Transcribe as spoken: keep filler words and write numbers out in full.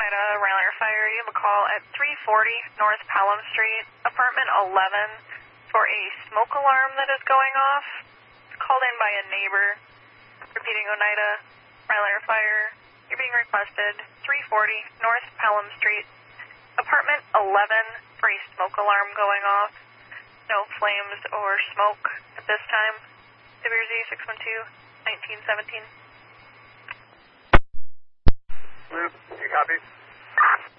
Oneida, Rylander Fire. You have a call at three forty North Pelham Street, apartment eleven, for a smoke alarm that is going off. Called in by a neighbor. Repeating, Oneida, Rylander Fire. You're being requested three forty North Pelham Street, apartment eleven, for a smoke alarm going off. No flames or smoke at this time. Severe Z six one two, nineteen seventeen. Blue, you copy?